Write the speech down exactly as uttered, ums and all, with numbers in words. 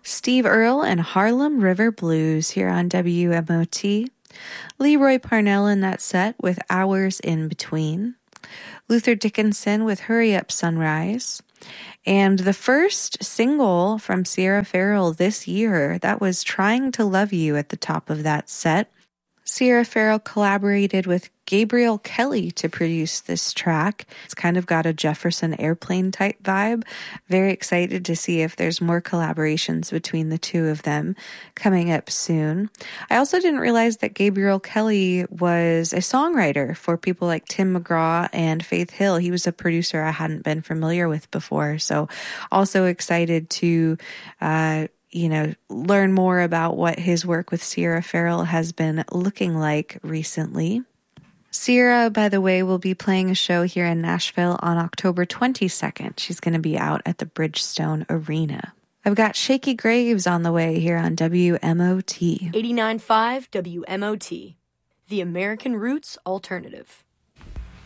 Steve Earle and Harlem River Blues here on W M O T. Leroy Parnell in that set with Hours in Between. Luther Dickinson with Hurry Up Sunrise. And the first single from Sierra Farrell this year, that was Trying to Love You at the top of that set. Sierra Farrell collaborated with Gabriel Kelly to produce this track. It's kind of got a Jefferson Airplane type vibe. Very excited to see if there's more collaborations between the two of them coming up soon. I also didn't realize that Gabriel Kelly was a songwriter for people like Tim McGraw and Faith Hill. He was a producer I hadn't been familiar with before. So also excited to uh you know, learn more about what his work with Sierra Farrell has been looking like recently. Sierra, by the way, will be playing a show here in Nashville on October twenty-second. She's going to be out at the Bridgestone Arena. I've got Shaky Graves on the way here on W M O T. eighty-nine point five W M O T, the American Roots Alternative.